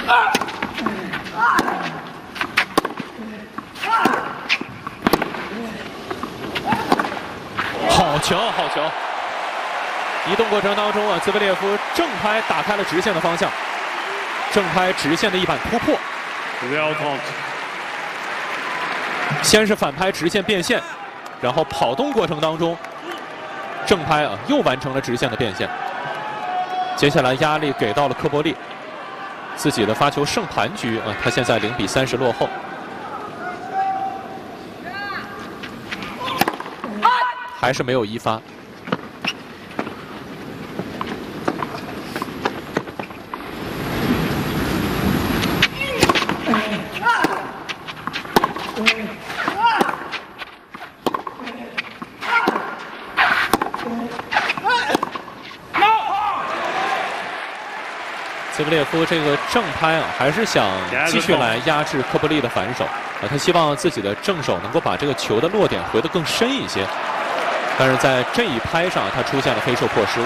好球，好球！移动过程当中啊，兹维列夫正拍打开了直线的方向，正拍直线的一板突破。先是反拍直线变线，然后跑动过程当中，正拍啊又完成了直线的变线。接下来压力给到了科波利，自己的发球胜盘局啊，他现在0比30落后。还是没有一发。兹维列夫这个正拍啊，还是想继续来压制科波利的反手啊，他希望自己的正手能够把这个球的落点回得更深一些。但是在这一拍上，他出现了黑手破失误。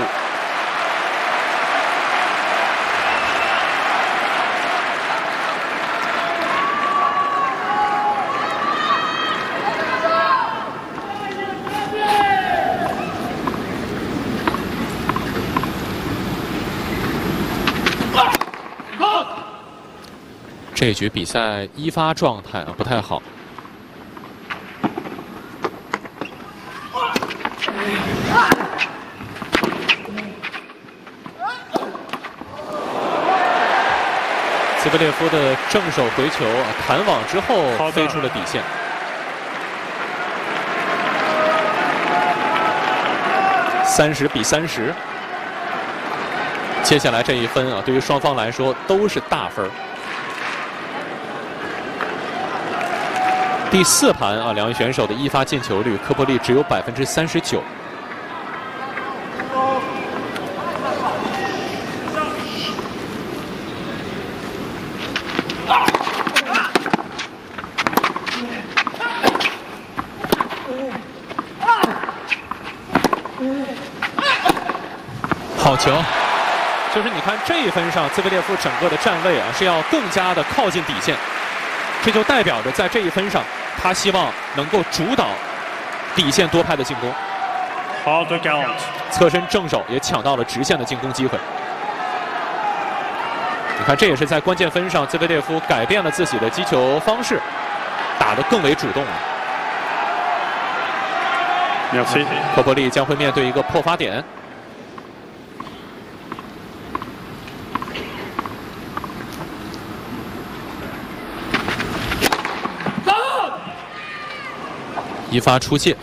这局比赛一发状态啊不太好。兹维列夫的正手回球啊，弹网之后飞出了底线。30比30。接下来这一分啊，对于双方来说都是大分。第4盘啊，两位选手的一发进球率，科波利只有39%。好球！就是你看这一分上，兹维列夫整个的站位啊是要更加的靠近底线，这就代表着在这一分上，他希望能够主导底线多拍的进攻。侧身正手也抢到了直线的进攻机会。你看，这也是在关键分上，兹维列夫改变了自己的击球方式，打得更为主动了。科波利将会面对一个破发点。一发出界。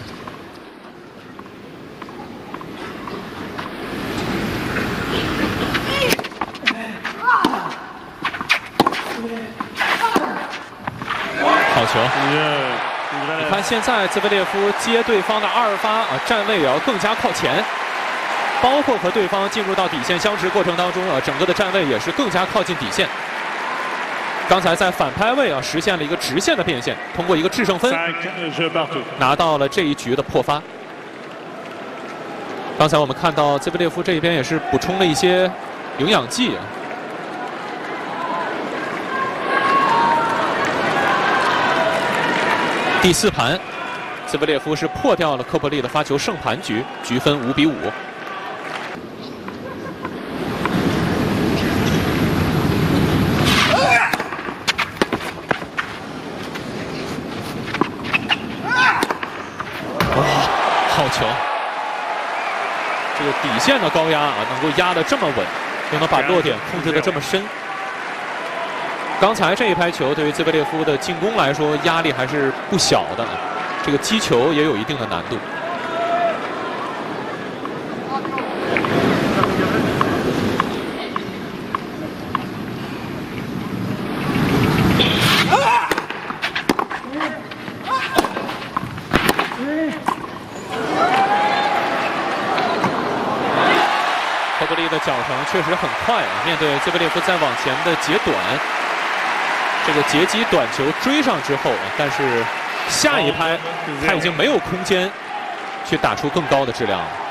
好球！你看现在兹维列夫接对方的2发啊，站位也要更加靠前，包括和对方进入到底线相持过程当中啊，整个的站位也是更加靠近底线。刚才在反拍位啊实现了一个直线的变现，通过一个制胜分拿到了这一局的破发。刚才我们看到兹维列夫这边也是补充了一些营养剂啊。第4盘，兹维列夫是破掉了科波利的发球胜盘局，局分5比5。好球！这个底线的高压啊，能够压得这么稳，又能把落点控制得这么深。刚才这一拍球对于兹维列夫的进攻来说压力还是不小的，这个击球也有一定的难度。科波利的脚程确实很快啊，面对兹维列夫再往前的截短，这个截击短球追上之后，但是下一拍他已经没有空间去打出更高的质量了。